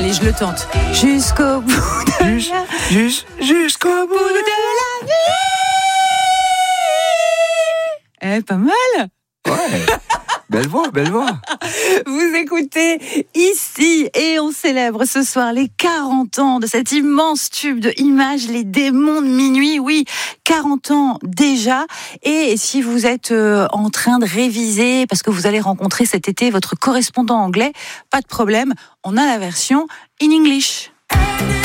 Allez, je le tente. Jusqu'au bout de Jusqu'au bout la vie. Pas mal. Ouais. Belle voix. Vous écoutez ici et on célèbre ce soir les 40 ans de cet immense tube de Images, les démons de minuit. Oui, 40 ans déjà. Et si vous êtes en train de réviser parce que vous allez rencontrer cet été votre correspondant anglais, pas de problème, on a la version in English.